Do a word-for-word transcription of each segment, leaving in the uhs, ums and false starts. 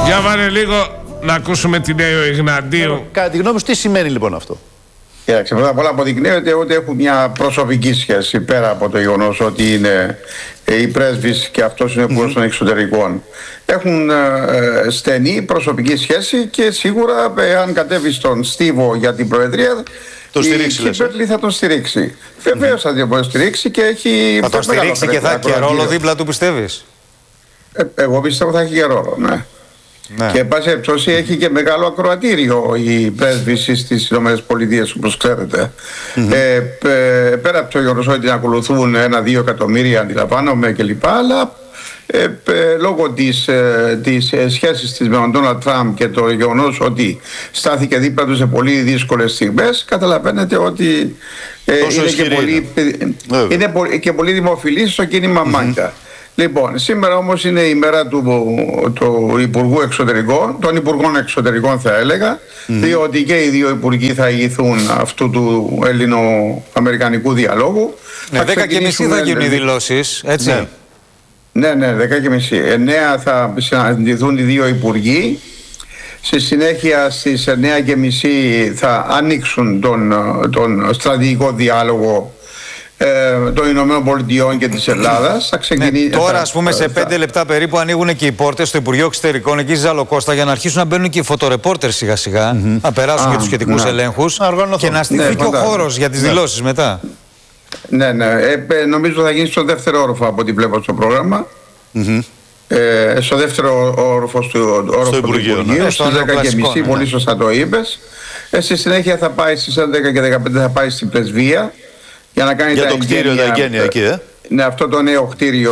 Για βάλε λίγο να ακούσουμε την Νέο Ιγναντίου. Κατά τη γνώμη σου, τι σημαίνει λοιπόν αυτό? Κοίταξε, πρώτα απ' όλα αποδεικνύεται ότι έχουν μια προσωπική σχέση πέρα από το γεγονός ότι είναι οι πρέσβεις και αυτός είναι ο υπουργός των εξωτερικών. Έχουν ε, στενή προσωπική σχέση και σίγουρα ε, αν κατέβει στον στίβο για την Προεδρία, το στηρίξει, η Κύπερλη θα τον στηρίξει. Βεβαίως θα τον στηρίξει και έχει. Θα τον στηρίξει και θα έχει και ρόλο δίπλα του, πιστεύεις? Ε, εγώ πιστεύω θα έχει και ρόλο, ναι. Ναι. Και εν πάση περιπτώσει έχει και μεγάλο ακροατήριο η πρέσβηση στις ΗΠΑ, όπως ξέρετε. Mm-hmm. ε, π, πέρα από το γεγονός ότι ακολουθούν ένα-δύο εκατομμύρια, αντιλαμβάνομαι κλπ. Αλλά ε, π, λόγω της, ε, της ε, σχέσης της με τον Ντόναλντ Τραμπ και το γεγονός ότι στάθηκε δίπλα του σε πολύ δύσκολες στιγμές, καταλαβαίνετε ότι ε, είναι, και πολύ, είναι. είναι πολύ, και πολύ δημοφιλής στο κίνημα mm-hmm. Μάγκα. Λοιπόν, σήμερα όμως είναι η μέρα του, του Υπουργού Εξωτερικών, των Υπουργών Εξωτερικών θα έλεγα, mm-hmm. διότι και οι δύο Υπουργοί θα ηγηθούν αυτού του Έλληνο-Αμερικανικού διαλόγου. Ναι, δέκα και μισή θα γίνουν οι δηλώσεις, έτσι. Ναι, ναι, ναι, δέκα και μισή. εννέα θα συναντηθούν οι δύο Υπουργοί. Στη συνέχεια στις εννέα και μισή θα ανοίξουν τον, τον στρατηγικό διάλογο Ε, των Ηνωμένων Πολιτειών και της Ελλάδας. Θα ξεκινήσει, ναι, τώρα, θα, ας πούμε, σε πέντε λεπτά περίπου ανοίγουν και οι πόρτες στο Υπουργείο Εξωτερικών εκεί στη Ζαλοκώστα για να αρχίσουν να μπαίνουν και οι φωτορεπόρτερ σιγά-σιγά, mm-hmm. να περάσουν για τους σχετικούς ναι. ελέγχους και να στηθεί ναι, και ο χώρος για τις ναι. δηλώσεις μετά. Ναι, ναι. Ε, νομίζω θα γίνει στο δεύτερο όροφο από ό,τι βλέπω στο πρόγραμμα. Mm-hmm. Ε, στο δεύτερο όροφο του, όροφο του Υπουργείου, ναι, στις δέκα και μισή, ναι. πολύ σωστά το είπες. Ε, στη συνέχεια θα πάει στις έντεκα και δεκαπέντε θα πάει στην Πρεσβεία. Για, να κάνει για τα το κτίριο εγγένεια, τα εγγένεια εκεί, ε. Ναι, αυτό το νέο κτίριο,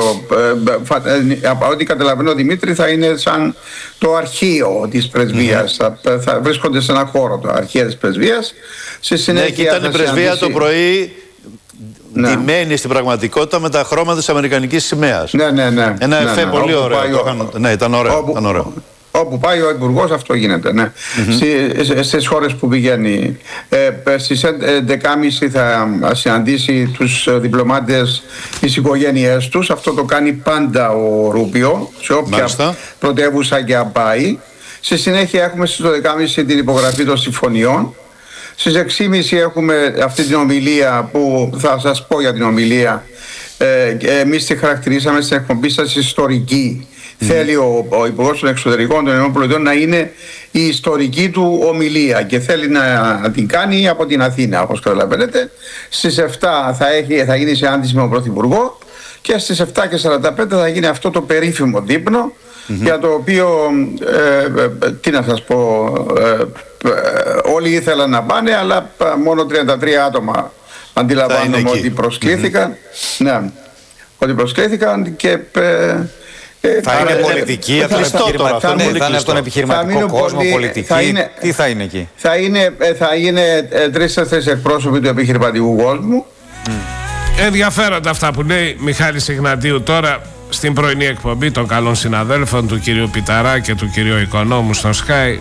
ε, από ό,τι καταλαβαίνω ο Δημήτρη, θα είναι σαν το αρχείο της Πρεσβείας. Mm-hmm. θα, θα βρίσκονται σε ένα χώρο το αρχείο της Πρεσβείας. Στη συνέχεια ναι, και ήταν η Πρεσβεία συναντήσει... το πρωί ναι. ντυμένη στην πραγματικότητα με τα χρώματα της Αμερικανικής σημαίας. Ναι, ναι, ναι. Ένα ναι, εφέ ναι, πολύ ωραίο. Ο... Είχαν... Ναι, ήταν ωραίο. Όπου... Ήταν ωραίο. Όπου πάει ο Υπουργός αυτό γίνεται, ναι. Mm-hmm. Στις χώρες που πηγαίνει. Ε, στις έντεκα και μισή θα συναντήσει τους διπλωμάτες τις οικογένειές τους. Αυτό το κάνει πάντα ο Ρούπιο, σε όποια Μάλιστα. πρωτεύουσα και αν πάει. Στη συνέχεια έχουμε στις δώδεκα και μισή την υπογραφή των συμφωνιών. Στις έξι και μισή έχουμε αυτή την ομιλία που θα σας πω για την ομιλία. Ε, εμείς τη χαρακτηρίσαμε στην εκπομπή σας ιστορική. Mm. Θέλει ο, ο Υπουργός των Εξωτερικών των ΗΠΑ να είναι η ιστορική του ομιλία και θέλει να, να την κάνει από την Αθήνα, όπως καταλαβαίνετε. Στις επτά θα, έχει, θα γίνει συνάντηση με τον Πρωθυπουργό και στις επτά και σαράντα πέντε θα γίνει αυτό το περίφημο δείπνο mm-hmm. για το οποίο, ε, ε, τι να σας πω, ε, ε, όλοι ήθελαν να πάνε αλλά μόνο τριάντα τρία άτομα αντιλαμβάνομαι ότι προσκλήθηκαν. Mm-hmm. Ναι, ότι προσκλήθηκαν και... Ε, θα είναι πολιτική, από τον επιχειρηματικό κόσμο, πολιτική. Θα είναι, τι θα είναι εκεί? Θα είναι, θα είναι τρεις-τέσσερις εκπρόσωποι του επιχειρηματικού κόσμου. Mm. Ενδιαφέροντα αυτά που λέει Μιχάλης Ιγναντίου τώρα στην πρωινή εκπομπή των καλών συναδέλφων του κυρίου Πιταρά και του κυρίου Οικονόμου στο Sky.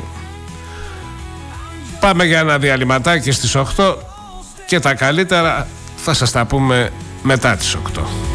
Πάμε για ένα διαλυματάκι στις οκτώ και τα καλύτερα θα σας τα πούμε μετά τις οκτώ.